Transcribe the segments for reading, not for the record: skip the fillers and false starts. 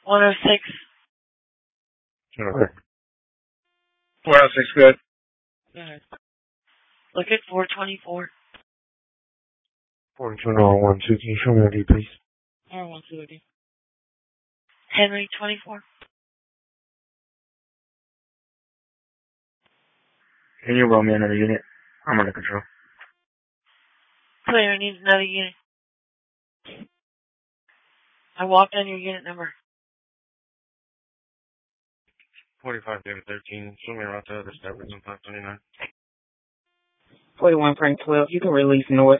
106. Okay. 106, good. Look at 424. 42-12, can you show me ID, please? R1 Henry 24. Can you roll me another unit? I'm under control. Clear, needs another unit. I walked on your unit number. 45 David 13, show me around to other steppers on 529. 41 Frank 12, you can release north.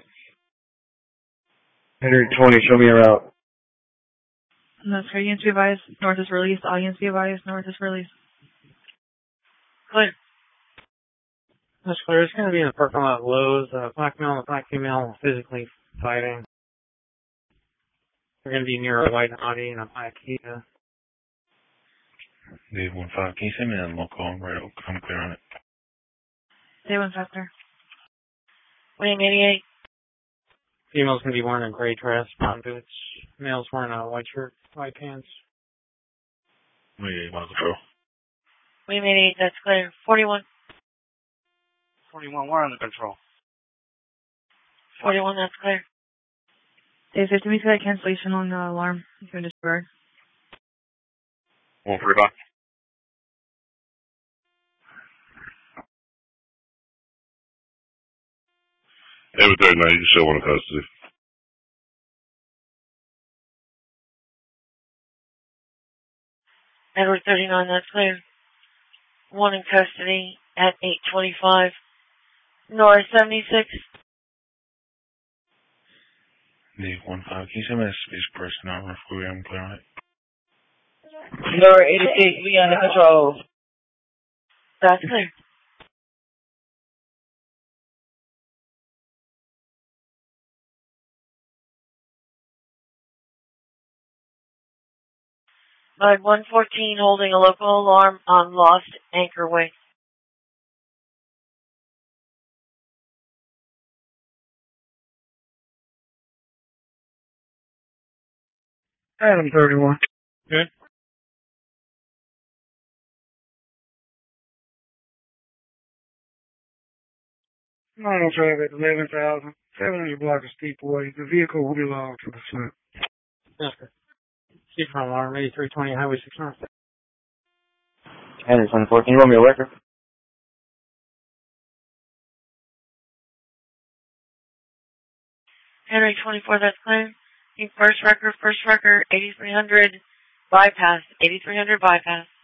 Henry 20, show me a route. That's for units be advised. North is released. All units be advised. North is released. Clear. That's clear. It's going to be in the parking lot of Lowe's. Black male and black female physically fighting. They're going to be near a white Audi and a black Kia. Dave 15, can you send me that local right? I'm clear on it. Day 1 factor. William 88. Female's going to be wearing a gray dress, brown boots. Male's wearing a white shirt, white pants. Wait, miles control. William 88, that's clear. 41. 41, we're under control. 41, that's clear. Day 50, we got cancellation on the alarm. You can disregard. 145. David 39, you can show one in custody. Edward 39, that's clear. One in custody at 825. North 76. Dave 15, can you send me that space personnel referee? I'm clear on it. North 86, we under control. That's clear. By 114, holding a local alarm on Lost Anchor Way. Adam 31. Good. Normal traffic, 11,000. 700 block of Steepway. The vehicle will be logged to the front. Okay. Chief from alarm, 8320 Highway 6 North. Henry 24, can you roll me a record? Henry 24, that's clear. First record, 8300 bypass, 8300 bypass.